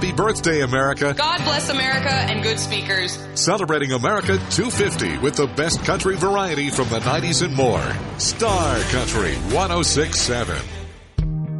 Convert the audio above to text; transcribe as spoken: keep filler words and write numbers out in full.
Happy birthday, America. God bless America and good speakers. Celebrating America two fifty with the best country variety from the nineties and more. Star Country one oh six point seven.